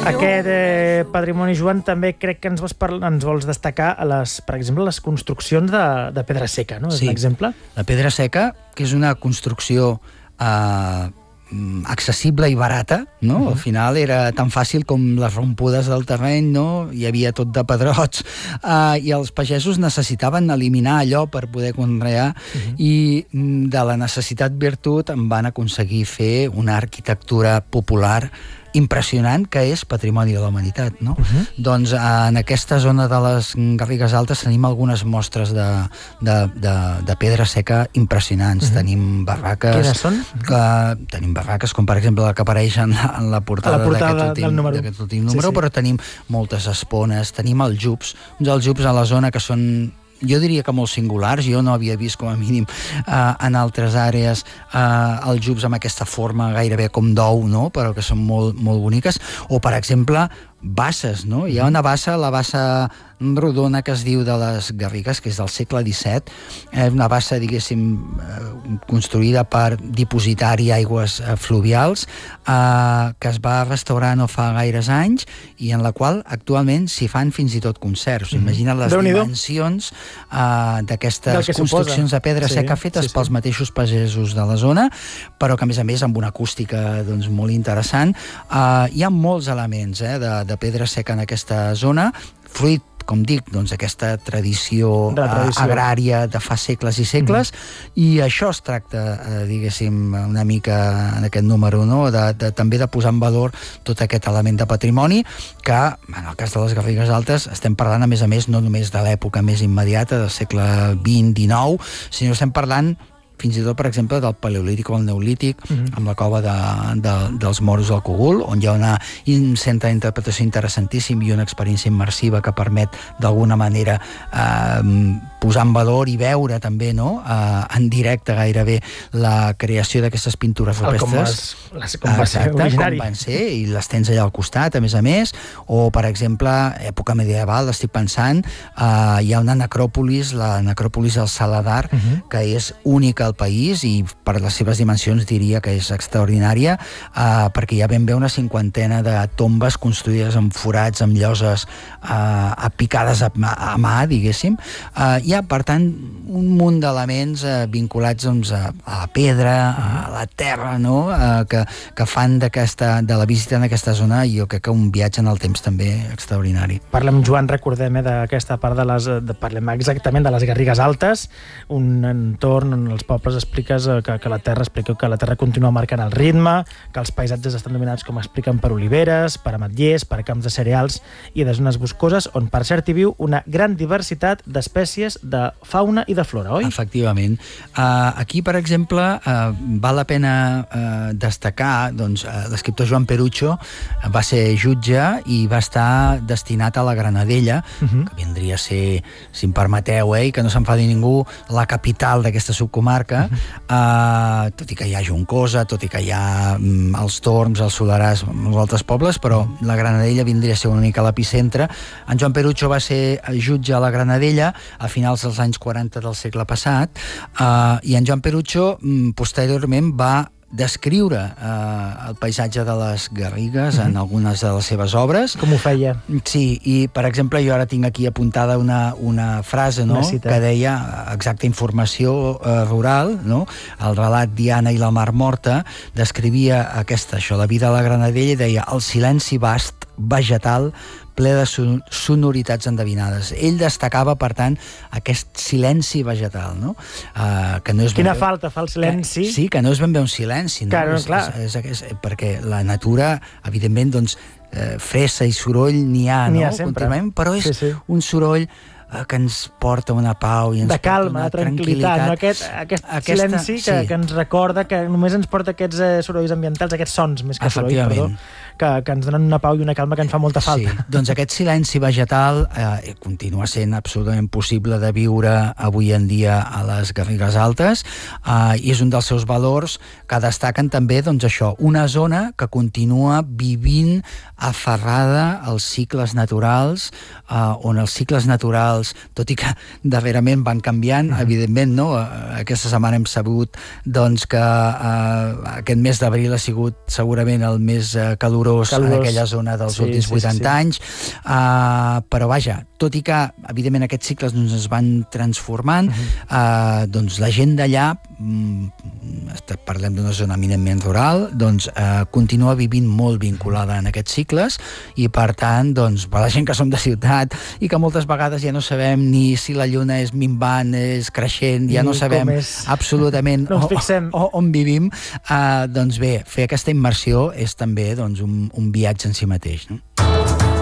Aquest patrimoni, Joan, també crec que ens vols destacar, per exemple, les construccions de pedra seca, no? És un exemple? La pedra seca, que és una construcció accessible i barata, no? Al final era tan fàcil com les rompudes del terreny, no? Hi havia tot de pedrots, i els pagesos necessitaven eliminar allò per poder conrear, i de la necessitat virtut en van aconseguir fer una arquitectura popular impressionant, que és patrimoni de la humanitat, no? Doncs en aquesta zona de les Garrigues Altes tenim algunes mostres de pedra seca impressionants. Tenim barraques... Quines són? Tenim barraques, com per exemple la que apareix en la portada d'aquest últim número, però tenim moltes espones, tenim aljubs, uns aljubs a la zona que són, jo diria que molt singulars. Jo no havia vist, com a mínim, en altres àrees aljubs amb aquesta forma gairebé com d'ou, no? Però que són molt, molt boniques. O, per exemple, basses, no? Hi ha una bassa, la bassa rodona que es diu de les Garrigues, que és del segle XVII, una bassa, diguéssim, construïda per dipositar-hi aigües fluvials, que es va restaurar no fa gaires anys, i en la qual actualment s'hi fan fins i tot concerts. Imagina't les dimensions d'aquestes construccions de pedra seca fetes pels mateixos pagesos de la zona, però que, a més, amb una acústica molt interessant. Hi ha molts elements de pedra seca en aquesta zona, fruit, com dic, aquesta tradició agrària de fa segles i segles, i això es tracta, diguéssim, una mica en aquest número, no? També de posar en valor tot aquest element de patrimoni, que, en el cas de les Garrigues Altes, estem parlant, a més, no només de l'època més immediata, del segle XX-XIX, sinó estem parlant fins i tot, per exemple, del Paleolític o el Neolític, amb la cova dels Moros del Cogul, on hi ha un centre d'interpretació interessantíssim i una experiència immersiva que permet, d'alguna manera, posar en valor i veure també, no?, en directe gairebé, la creació d'aquestes pintures rupestres. Com va ser originari. Com van ser, i les tens allà al costat, a més, o, per exemple, època medieval, estic pensant, hi ha una necròpolis, la necròpolis del Saladar, que és única al país, i per les seves dimensions diria que és extraordinària, perquè hi ha ben bé una cinquantena de tombes construïdes amb forats, amb lloses picades a mà, diguéssim. Hi ha, per tant, un munt d'elements vinculats a la pedra, a la terra, no?, que fan de la visita en aquesta zona, jo crec que un viatge en el temps també extraordinari. Parlem, Joan, recordem, d'aquesta part parlem exactament de les Garrigues Altes, un entorn on els pobles expliques que la terra continua marcant el ritme, que els paisatges estan dominats, com expliquen, per oliveres, per ametllers, per camps de cereals i de zones boscoses, on, per cert, hi viu una gran diversitat d'espècies de fauna i de flora, oi? Efectivament. Aquí, per exemple, val la pena destacar, l'escriptor Joan Perucho va ser jutge i va estar destinat a la Granadella, que vindria a ser, si em permeteu, i que no s'enfadi ningú, la capital d'aquesta subcomarca, tot i que hi ha Juncosa, tot i que hi ha els Torms, els Solerars, els altres pobles, però la Granadella vindria a ser una mica l'epicentre. En Joan Perucho va ser jutge a la Granadella a finals dels anys 40 del segle passat, i en Joan Perucho posteriorment va descriure el paisatge de les Garrigues en algunes de les seves obres. Com ho feia? Sí, i per exemple jo ara tinc aquí apuntada una frase, no?, que deia, exacta informació rural, no?, el relat Diana i la Mar Morta descrivia això, la vida a la Granadella, i deia: el silenci vast, vegetal, ple de sonoritats endevinades. Ell destacava, per tant, aquest silenci vegetal, no? Que no és Quina falta fa el silenci. Sí, que no és ben bé un silenci, no? Clar. Perquè la natura, evidentment, fressa i soroll n'hi ha, no? Contínuament, però és un soroll que ens porta una pau i ens de calma, porta una tranquil·litat, no? Aquest silenci que ens recorda que només ens porta aquests sorolls ambientals, aquests sons, més que sorolls, perdó, que ens donen una pau i una calma que ens fa molta falta. Sí, doncs aquest silenci vegetal continua sent absolutament possible de viure avui en dia a les Garrigues Altes, i és un dels seus valors que destaquen també, això, una zona que continua vivint aferrada als cicles naturals, on els cicles naturals, tot i que darrerament van canviant, evidentment, no? Aquesta setmana hem sabut que aquest mes d'abril ha sigut segurament el més calorós calorós en aquella zona dels últims 80 anys, però vaja, tot i que evidentment aquests cicles es van transformant, doncs la gent d'allà, parlem d'una zona eminentment rural, doncs continua vivint molt vinculada en aquests cicles, i per tant, doncs, per la gent que som de ciutat i que moltes vegades ja no sabem ni si la lluna és minvant, és creixent, ja no sabem absolutament on vivim, doncs bé, fer aquesta immersió és també un viatge en si mateix, no?